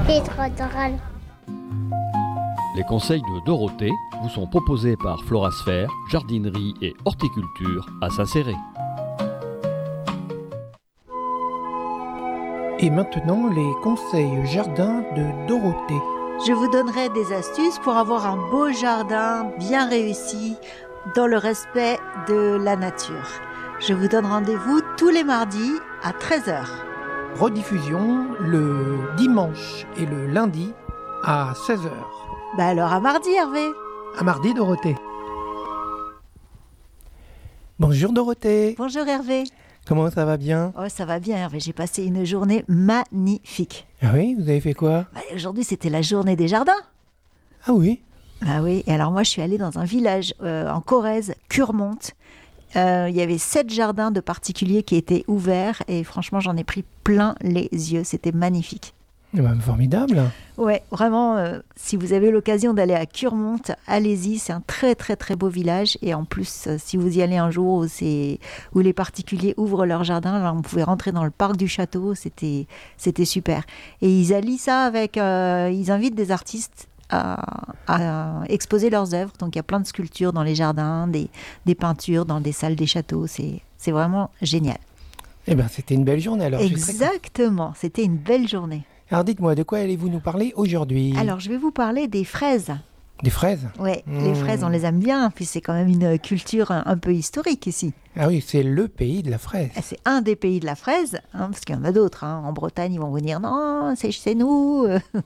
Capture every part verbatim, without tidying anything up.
C'est trop drôle. Les conseils de Dorothée vous sont proposés par Florasphère, jardinerie et horticulture à Saint-Céré. Et maintenant, les conseils jardin de Dorothée. Je vous donnerai des astuces pour avoir un beau jardin bien réussi dans le respect de la nature. Je vous donne rendez-vous tous les mardis à treize heures. Rediffusion le dimanche et le lundi à seize heures. Bah alors à mardi, Hervé. À mardi, Dorothée. Bonjour Dorothée. Bonjour Hervé. Comment ça va bien? Oh, ça va bien Hervé, j'ai passé une journée magnifique. Ah oui, vous avez fait quoi? Bah, aujourd'hui, c'était la journée des jardins. Ah oui. Ah oui, et alors moi, je suis allée dans un village euh, en Corrèze, Curmonte. Euh, il y avait sept jardins de particuliers qui étaient ouverts et franchement, j'en ai pris plein les yeux. C'était magnifique. Eh ben, formidable. Ouais, vraiment, euh, si vous avez l'occasion d'aller à Curmonte, allez-y, c'est un très très très beau village et en plus, euh, si vous y allez un jour où, c'est, où les particuliers ouvrent leur jardin, alors vous pouvez rentrer dans le parc du château, c'était, c'était super. Et ils allient ça avec, euh, ils invitent des artistes à, à exposer leurs œuvres, donc il y a plein de sculptures dans les jardins, des, des peintures dans des salles des châteaux, c'est, c'est vraiment génial. Eh bien, c'était une belle journée alors. Exactement, c'était une belle journée. Alors dites-moi, de quoi allez-vous nous parler aujourd'hui? Alors, je vais vous parler des fraises. Des fraises? Oui, mmh. Les fraises, on les aime bien, puis c'est quand même une culture un, un peu historique ici. Ah oui, c'est le pays de la fraise. C'est un des pays de la fraise, hein, parce qu'il y en a d'autres. Hein. En Bretagne, ils vont vous dire non, c'est chez nous.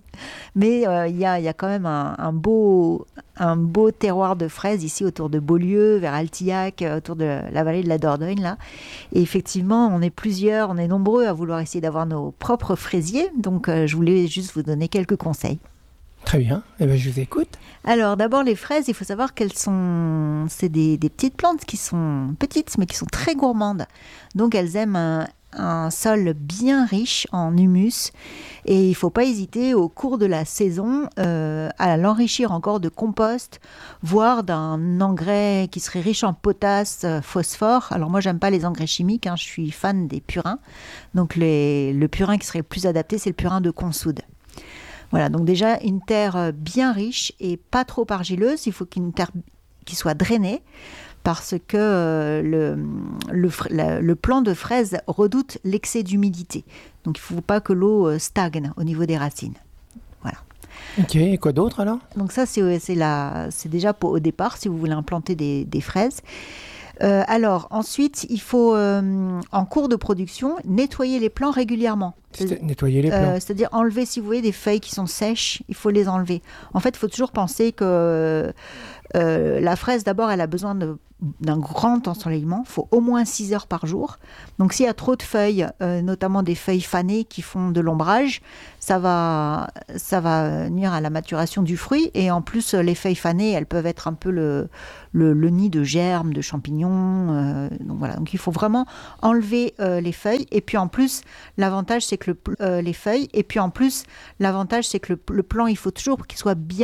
Mais euh, il y, a, y a quand même un, un, beau, un beau terroir de fraises ici autour de Beaulieu, vers Altillac, autour de la vallée de la Dordogne. Là. Et effectivement, on est plusieurs, on est nombreux à vouloir essayer d'avoir nos propres fraisiers. Donc, euh, je voulais juste vous donner quelques conseils. Très bien, eh bien, je vous écoute. Alors d'abord les fraises, il faut savoir qu'elles sont, c'est des, des petites plantes qui sont petites mais qui sont très gourmandes. Donc elles aiment un, un sol bien riche en humus et il ne faut pas hésiter au cours de la saison euh, à l'enrichir encore de compost, voire d'un engrais qui serait riche en potasse, phosphore. Alors moi j'aime pas les engrais chimiques, hein, je suis fan des purins. Donc les, le purin qui serait le plus adapté, c'est le purin de consoude. Voilà, donc déjà une terre bien riche et pas trop argileuse. Il faut qu'une terre qui soit drainée parce que euh, le, le, la, le plant de fraise redoute l'excès d'humidité. Donc il ne faut pas que l'eau stagne au niveau des racines. Voilà. Ok, et quoi d'autre alors? Donc ça c'est, c'est, la, c'est déjà pour, au départ si vous voulez implanter des, des fraises. Euh, alors ensuite, il faut euh, en cours de production nettoyer les plants régulièrement. C'est, nettoyer les plants. Euh, c'est-à-dire enlever, si vous voyez des feuilles qui sont sèches, il faut les enlever. En fait, il faut toujours penser que euh, la fraise, d'abord, elle a besoin de, d'un grand ensoleillement. Il faut au moins six heures par jour. Donc, s'il y a trop de feuilles, euh, notamment des feuilles fanées qui font de l'ombrage, ça va, ça va nuire à la maturation du fruit. Et en plus, les feuilles fanées, elles peuvent être un peu le, le, le nid de germes, de champignons. Euh, donc, voilà. Donc, il faut vraiment enlever euh, les feuilles. Et puis, en plus, l'avantage, c'est que le, euh, les feuilles. Et puis, en plus, l'avantage, c'est que le, le plant, il faut toujours qu'il soit bien